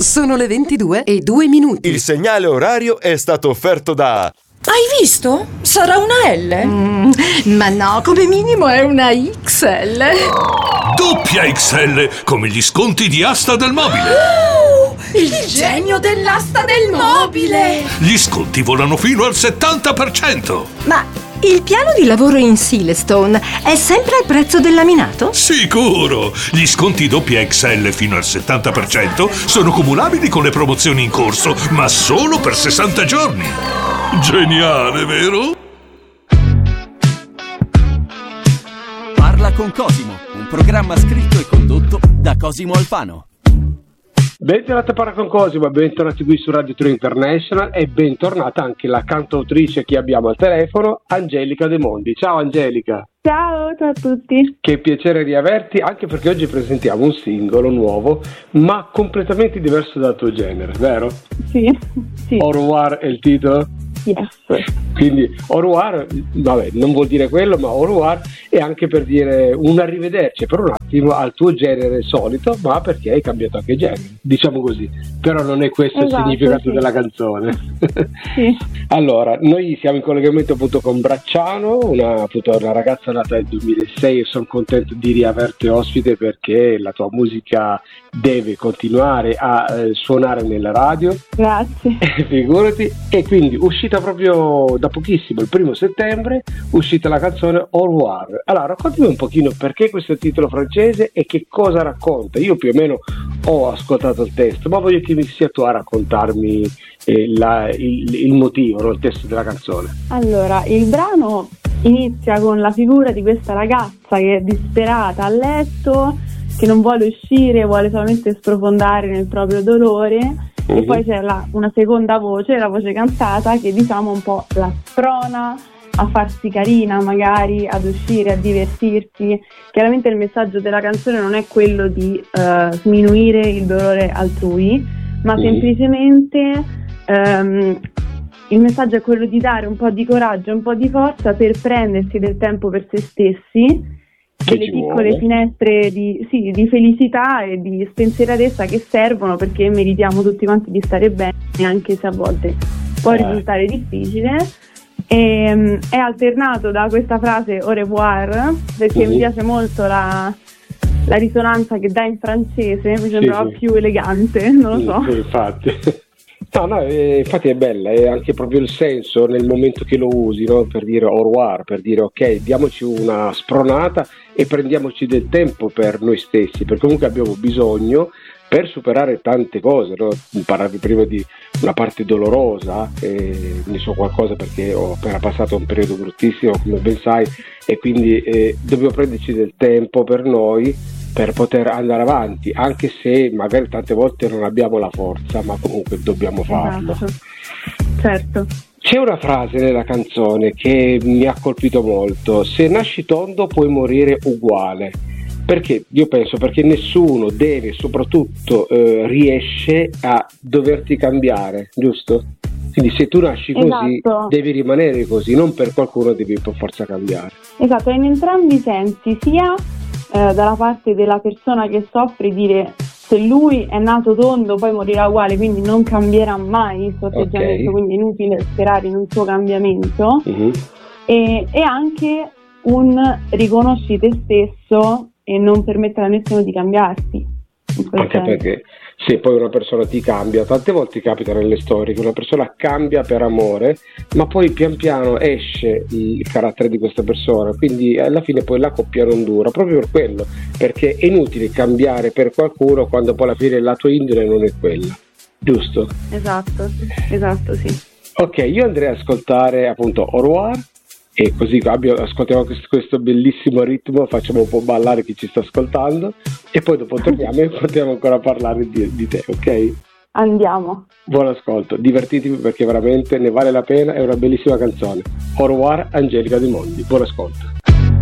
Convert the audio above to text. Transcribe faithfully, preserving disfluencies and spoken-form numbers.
Sono le ventidue e due minuti. Il segnale orario è stato offerto da... Hai visto? Sarà una L? Mm, ma no, come minimo è una X L. Doppia X L, come gli sconti di Asta del Mobile. Oh, il genio dell'asta del mobile! Gli sconti volano fino al settanta per cento. Ma il piano di lavoro in Silestone è sempre al prezzo del laminato? Sicuro! Gli sconti doppia X L fino al settanta per cento sono cumulabili con le promozioni in corso, ma solo per sessanta giorni. Geniale, vero? Parla con Cosimo, un programma scritto e condotto da Cosimo Alfano. Bentornata a Parla con Cosimo, bentornati qui su Radio tre International e bentornata anche la cantautrice che abbiamo al telefono, Angelica De Mondi. Ciao Angelica. Ciao, ciao a tutti. Che piacere riaverti, anche perché oggi presentiamo un singolo nuovo, ma completamente diverso dal tuo genere, vero? Sì, sì. Au revoir è il titolo? Yes. Quindi au revoir, vabbè, non vuol dire quello, ma au revoir è anche per dire un arrivederci per un attimo al tuo genere solito, ma perché hai cambiato anche genere, diciamo così. Però non è questo esatto, il significato sì. della canzone. Sì. Allora, noi siamo in collegamento appunto con Bracciano, una, appunto, una ragazza nata nel duemilasei, e sono contento di riaverti ospite perché la tua musica deve continuare a eh, suonare nella radio. Grazie. Figurati. E quindi uscita proprio da pochissimo, il primo settembre, uscita la canzone Au revoir. Allora, raccontami un pochino perché questo titolo francese e che cosa racconta. Io più o meno ho ascoltato il testo, ma voglio che mi sia tu a raccontarmi eh, la, il, il motivo, no? Il testo della canzone. Allora, il brano inizia con la figura di questa ragazza che è disperata a letto, che non vuole uscire, vuole solamente sprofondare nel proprio dolore. Uh-huh. E poi c'è la, una seconda voce, la voce cantata, che diciamo un po' la sprona a farsi carina, magari ad uscire, a divertirsi. Chiaramente il messaggio della canzone non è quello di uh, sminuire il dolore altrui, ma uh-huh. semplicemente um, il messaggio è quello di dare un po' di coraggio, un po' di forza per prendersi del tempo per se stessi, delle piccole vuole. finestre di, sì, di felicità e di spensieratezza che servono, perché meritiamo tutti quanti di stare bene, anche se a volte può eh. risultare difficile. E, um, è alternato da questa frase au revoir, perché uh-huh. mi piace molto la, la risonanza che dà in francese, mi sembrava sì, sì. più elegante, non lo so. Sì, infatti. No, no, eh, infatti è bella, è anche proprio il senso nel momento che lo usi, no? Per dire au revoir, per dire ok, diamoci una spronata e prendiamoci del tempo per noi stessi, perché comunque abbiamo bisogno per superare tante cose, no? Parlavi prima di una parte dolorosa, eh, ne so qualcosa perché ho appena passato un periodo bruttissimo, come ben sai, e quindi eh, dobbiamo prenderci del tempo per noi, per poter andare avanti, anche se magari tante volte non abbiamo la forza, ma comunque dobbiamo farlo. Esatto. Certo. C'è una frase nella canzone che mi ha colpito molto: se nasci tondo puoi morire uguale. Perché? Io penso perché nessuno deve, soprattutto eh, riesce a doverti cambiare, giusto? Quindi se tu nasci così, esatto. devi rimanere così, non per qualcuno devi per forza cambiare. Esatto, in entrambi i sensi, sia Eh, dalla parte della persona che soffre, dire se lui è nato tondo poi morirà uguale, quindi non cambierà mai il suo atteggiamento, okay. quindi è inutile sperare in un suo cambiamento. Uh-huh. e, e anche un riconosci te stesso e non permettere a nessuno di cambiarti. Anche senso. Perché se poi una persona ti cambia, tante volte capita nelle storie che una persona cambia per amore, ma poi pian piano esce il carattere di questa persona, quindi alla fine poi la coppia non dura, proprio per quello, perché è inutile cambiare per qualcuno quando poi alla fine la tua indole non è quella, giusto? Esatto, esatto, sì. Ok, io andrei ad ascoltare appunto Au revoir, e così ascoltiamo questo, questo bellissimo ritmo, facciamo un po' ballare chi ci sta ascoltando e poi dopo torniamo e potremo ancora parlare di, di te, ok? Andiamo. Buon ascolto, divertitevi perché veramente ne vale la pena, è una bellissima canzone. Au revoir Angelica De Mondi, buon ascolto.